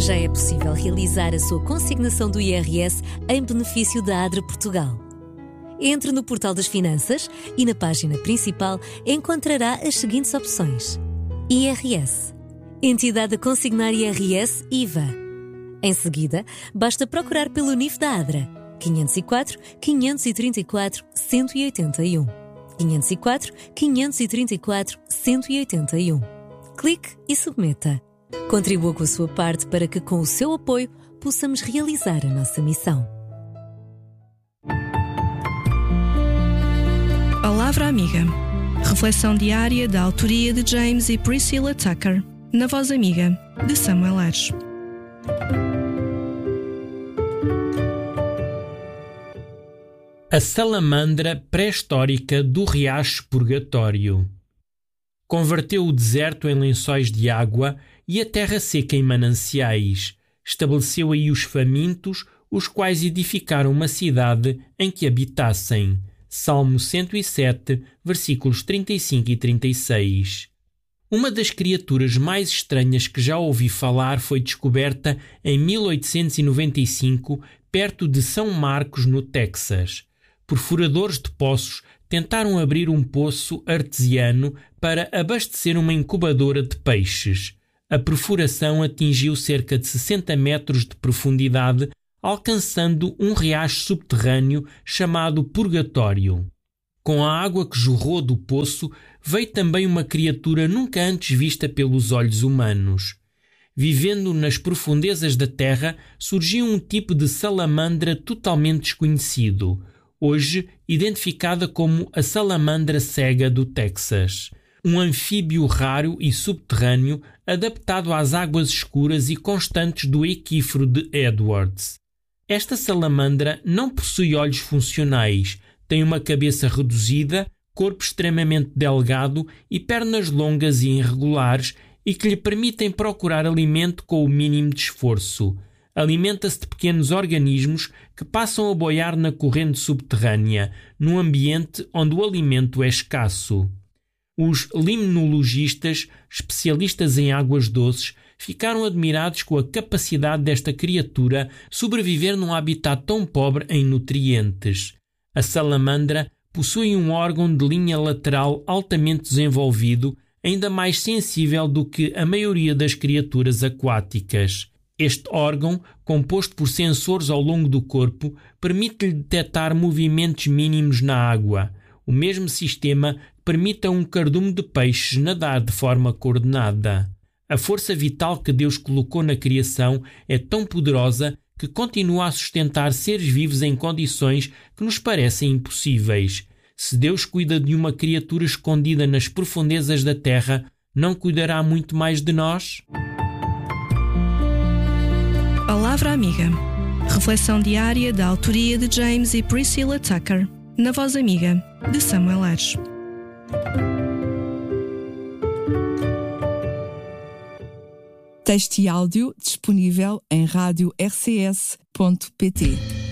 Já é possível realizar a sua consignação do IRS em benefício da ADRA Portugal. Entre no portal das Finanças e na página principal encontrará as seguintes opções: IRS, Entidade a consignar IRS IVA. Em seguida, basta procurar pelo NIF da ADRA 504 534 181. 504 534 181. Clique e submeta. Contribua com a sua parte para que, com o seu apoio, possamos realizar a nossa missão. Palavra Amiga. Reflexão diária da autoria de James e Priscilla Tucker, na voz amiga de Samuel Ares. A salamandra pré-histórica do Riacho Purgatório. Converteu o deserto em lençóis de água e a terra seca em mananciais. Estabeleceu aí os famintos, os quais edificaram uma cidade em que habitassem. Salmo 107, versículos 35 e 36. Uma das criaturas mais estranhas que já ouvi falar foi descoberta em 1895, perto de São Marcos, no Texas. Perfuradores de poços tentaram abrir um poço artesiano para abastecer uma incubadora de peixes. A perfuração atingiu cerca de 60 metros de profundidade, alcançando um riacho subterrâneo chamado Purgatório. Com a água que jorrou do poço, veio também uma criatura nunca antes vista pelos olhos humanos. Vivendo nas profundezas da terra, surgiu um tipo de salamandra totalmente desconhecido, hoje identificada como a salamandra cega do Texas. Um anfíbio raro e subterrâneo adaptado às águas escuras e constantes do equífero de Edwards. Esta salamandra não possui olhos funcionais, tem uma cabeça reduzida, corpo extremamente delgado e pernas longas e irregulares e que lhe permitem procurar alimento com o mínimo de esforço. Alimenta-se de pequenos organismos que passam a boiar na corrente subterrânea, num ambiente onde o alimento é escasso. Os limnologistas, especialistas em águas doces, ficaram admirados com a capacidade desta criatura sobreviver num habitat tão pobre em nutrientes. A salamandra possui um órgão de linha lateral altamente desenvolvido, ainda mais sensível do que a maioria das criaturas aquáticas. Este órgão, composto por sensores ao longo do corpo, permite-lhe detectar movimentos mínimos na água. O mesmo sistema permite a um cardume de peixes nadar de forma coordenada. A força vital que Deus colocou na criação é tão poderosa que continua a sustentar seres vivos em condições que nos parecem impossíveis. Se Deus cuida de uma criatura escondida nas profundezas da terra, não cuidará muito mais de nós? Palavra Amiga. Reflexão diária da autoria de James e Priscilla Tucker, na voz amiga de Samuel Ares. Texto e áudio disponível em radio-rcs.pt.